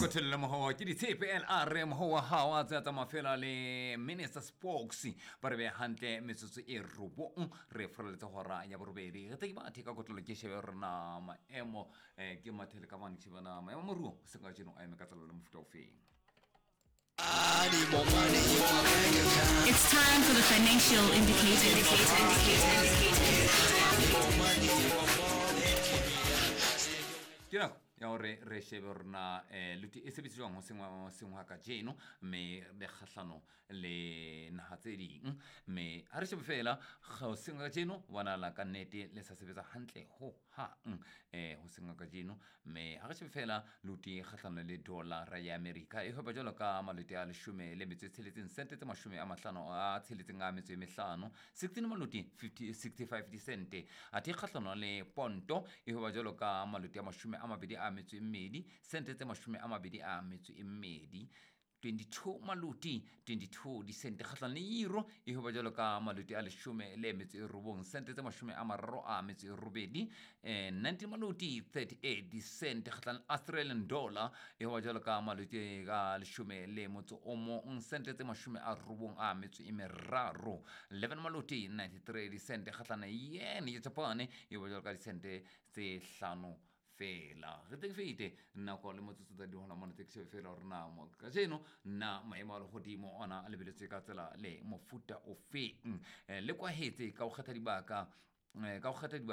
tshela moho ke di TPLR moho wa hawa tsa mafela le Minister Spokes ba re be hantle metsotso e robong re freletsa hora ya borobedi re tla ba theka kotlolo ke shebe rena maemo ke mathele ka bana ke bana maemo moruo se ka jeno a eme ka tsela le mofuta ofeng. It's time for the financial indicator. Ya hore re shebe rena luti e sebediswang ho sengwa ka jeno me be khahlano le naha tse ding me ha re shebe fela go sengwa ka jeno wana la ka nnete le sa sebetsa hantle ho ho sengwa ka jeno me ha re shebe fela luti khahlano le dollar ya America e hoba jalo ka maluti a 10 le metso tsheletseng sente tse 50 a tsheletseng a metso e 5 16 maluti 65 cent a thi khahlano le ponto e hoba jalo ka maluti a 20 metso e mmedi sente tse 20 a metso e mmedi 22 maluti 22 di sente khahlano le euro e hoba jalo ka maluti a 10 le metso e robong sente tse 30 a metso e robedi 90 maluti 38 di sente khahlano Australian dollar e hoba jalo ka maluti ka 10 le motso o mong sente tse 90 a metso e meraro 11 maluti 93 di sente khahlano yen ya Japan e hoba jalo ka di sente tse 5 fela re te fete nna go le motso tsa di hona mona te ke fela rena mo ka jeno na maemo a le godimo ona a lebeletse ka tsela le mofuta o feng le kwa hetse ka o kgetha dibaka